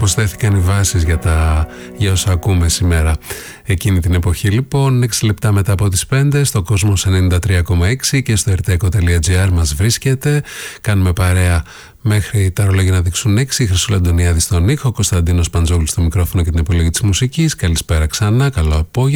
προσθέθηκαν οι βάσεις για όσα ακούμε σήμερα. Εκείνη την εποχή λοιπόν, 6 λεπτά μετά από τις 5, στο Κόσμος 93,6 και στο rteko.gr μας βρίσκεται. Κάνουμε παρέα μέχρι τα ρολόγια να δείξουν 6. Χρυσούλα Αντωνιάδη στον ήχο, Κωνσταντίνος Παντζόγλου στο μικρόφωνο και την επιλογή της μουσικής. Καλησπέρα ξανά, καλό απόγευμα.